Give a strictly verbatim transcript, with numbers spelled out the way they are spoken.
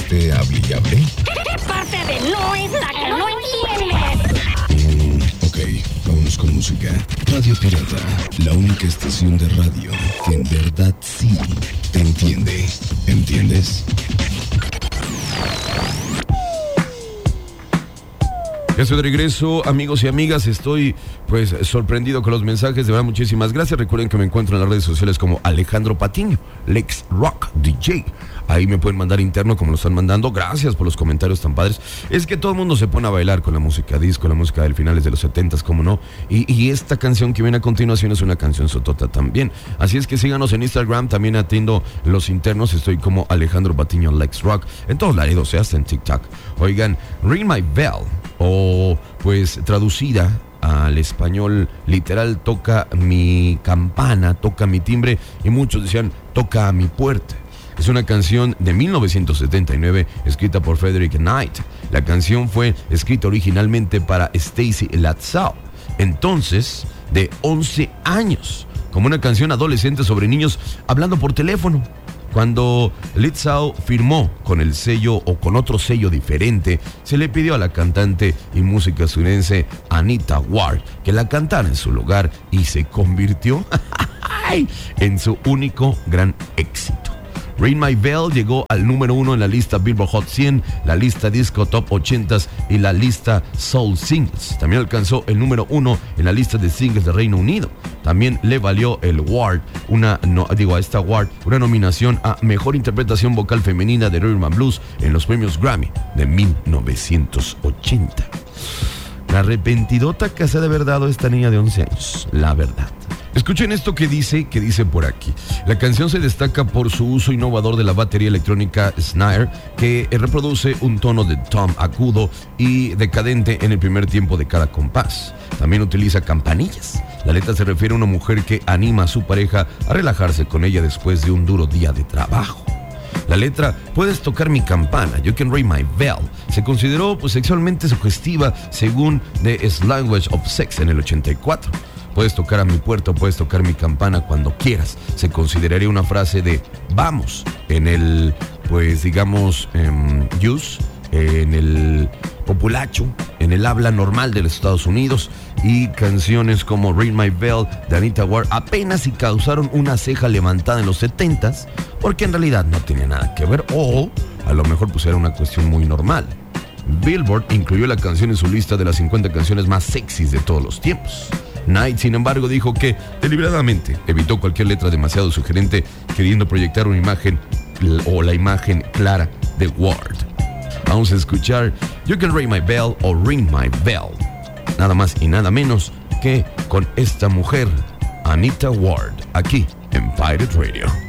este hable y hable? ¿Qué parte de no es la que no entiendes? Mm, ok, vámonos con música. Radio Pirata, la única estación de radio que en verdad sí te entiende. ¿Entiendes? Ya estoy de regreso, amigos y amigas. Estoy pues sorprendido con los mensajes. De verdad, muchísimas gracias. Recuerden que me encuentro en las redes sociales como Alejandro Patiño, Lex Rock D J. Ahí me pueden mandar interno como lo están mandando. Gracias por los comentarios tan padres. Es que todo el mundo se pone a bailar con la música disco, la música del finales de los setentas, como no. Y, y esta canción que viene a continuación es una canción sotota también. Así es que síganos en Instagram. También atiendo los internos. Estoy como Alejandro Patiño, Lex Rock. En todos lados, hasta en TikTok. Oigan, Ring My Bell, o pues traducida al español literal, toca mi campana, toca mi timbre, y muchos decían, toca a mi puerta. Es una canción de mil novecientos setenta y nueve escrita por Frederick Knight. La canción fue escrita originalmente para Stacy Latzo, entonces de once años, como una canción adolescente sobre niños hablando por teléfono. Cuando Lizzo firmó con el sello o con otro sello diferente, se le pidió a la cantante y música estadounidense Anita Ward que la cantara en su lugar, y se convirtió en su único gran éxito. Ring My Bell llegó al número uno en la lista Billboard Hot cien, la lista Disco Top ochenta y la lista Soul Singles. También alcanzó el número uno en la lista de singles de Reino Unido. También le valió el Ward, una, no, digo a esta Ward, una nominación a Mejor Interpretación Vocal Femenina de Rhythm and Blues en los premios Grammy de mil novecientos ochenta. La arrepentidota que se ha de haber dado esta niña de once años, la verdad. Escuchen esto que dice, que dice por aquí. La canción se destaca por su uso innovador de la batería electrónica snare, que reproduce un tono de tom agudo y decadente en el primer tiempo de cada compás. También utiliza campanillas. La letra se refiere a una mujer que anima a su pareja a relajarse con ella después de un duro día de trabajo. La letra, puedes tocar mi campana, you can ring my bell, se consideró pues, sexualmente sugestiva según The Language of Sex en el ochenta y cuatro. Puedes tocar a mi puerta, puedes tocar mi campana cuando quieras. Se consideraría una frase de vamos en el, pues digamos, um, use, en el populacho, en el habla normal de los Estados Unidos. Y canciones como Ring My Bell de Anita Ward apenas si causaron una ceja levantada en los setentas, porque en realidad no tenía nada que ver, o a lo mejor pues era una cuestión muy normal. Billboard incluyó la canción en su lista de las cincuenta canciones más sexys de todos los tiempos. Knight, sin embargo, dijo que deliberadamente evitó cualquier letra demasiado sugerente, queriendo proyectar una imagen o la imagen clara de Ward. Vamos a escuchar You Can Ring My Bell o Ring My Bell, nada más y nada menos que con esta mujer, Anita Ward, aquí en Pirate Radio.